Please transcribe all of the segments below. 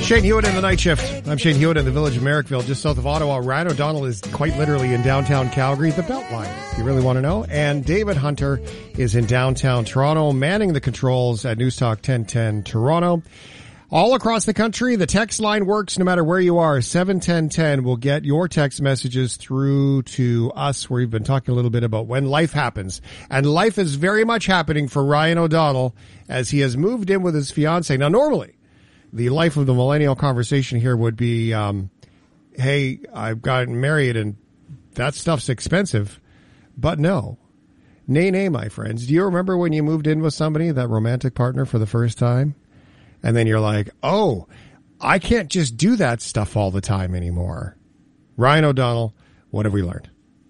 Shane Hewitt in the night shift. I'm Shane Hewitt in the village of Merrickville, just south of Ottawa. Ryan O'Donnell is quite literally in downtown Calgary, the Beltline, if you really want to know. And David Hunter is in downtown Toronto, manning the controls at Newstalk 1010 Toronto. All across the country, the text line works no matter where you are. 71010 will get your text messages through to us, where we've been talking a little bit about when life happens. And life is very much happening for Ryan O'Donnell as he has moved in with his fiancée. Now, normally, the life of the millennial conversation here would be, hey, I've gotten married and that stuff's expensive. But no. Nay, my friends. Do you remember when you moved in with somebody, that romantic partner, for the first time? And then you're like, oh, I can't just do that stuff all the time anymore. Ryan O'Donnell, what have we learned?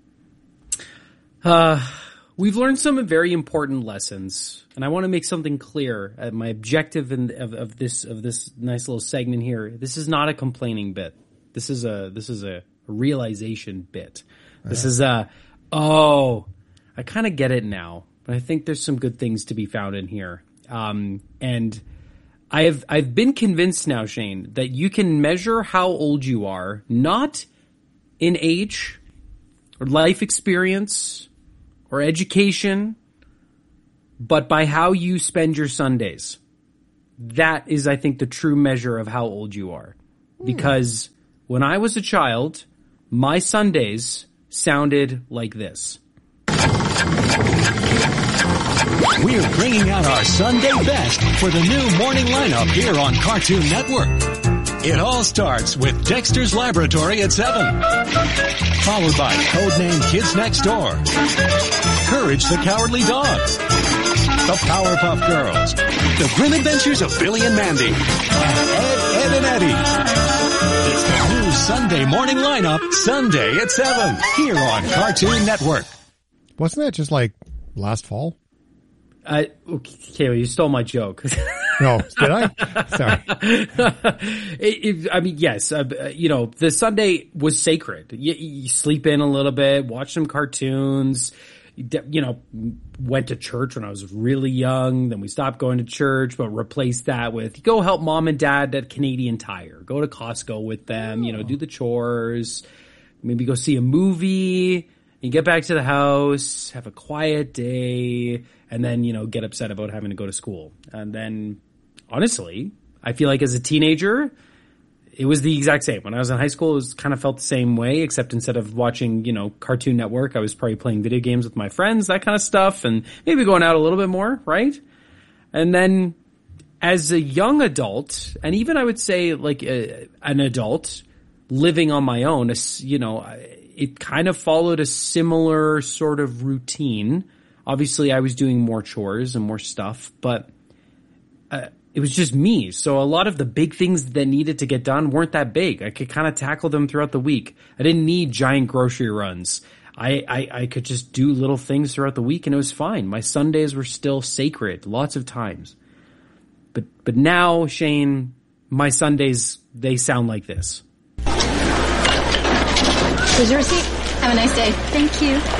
We've learned some very important lessons, and I want to make something clear. My objective of this nice little segment here: this is not a complaining bit. This is a realization bit. This is I kind of get it now, but I think there's some good things to be found in here. And I've been convinced now, Shane, that you can measure how old you are not in age or life experience or education, but by how you spend your Sundays. That is, I think, the true measure of how old you are. Because when I was a child, my Sundays sounded like this. We're bringing out our Sunday best for the new morning lineup here on Cartoon Network. It all starts with Dexter's Laboratory at 7. Followed by Codename Kids Next Door. Courage the Cowardly Dog. The Powerpuff Girls. The Grim Adventures of Billy and Mandy. And Ed and Eddie. It's the new Sunday morning lineup, Sunday at 7, here on Cartoon Network. Wasn't that just like last fall? Okay, well, you stole my joke. No, did I? Sorry. I mean, yes. The Sunday was sacred. You sleep in a little bit, watch some cartoons. Went to church when I was really young. Then we stopped going to church, but replaced that with go help mom and dad at Canadian Tire. Go to Costco with them. Do the chores. Maybe go see a movie. You get back to the house, have a quiet day, and then, get upset about having to go to school. And then, honestly, I feel like as a teenager, it was the exact same. When I was in high school, it kind of felt the same way, except instead of watching, Cartoon Network, I was probably playing video games with my friends, that kind of stuff, and maybe going out a little bit more, right? And then, as a young adult, and even I would say like an adult living on my own, it kind of followed a similar sort of routine. Obviously, I was doing more chores and more stuff, but it was just me. So a lot of the big things that needed to get done weren't that big. I could kind of tackle them throughout the week. I didn't need giant grocery runs. I could just do little things throughout the week, and it was fine. My Sundays were still sacred lots of times. But now, Shane, my Sundays, they sound like this. Here's your receipt. Have a nice day. Thank you.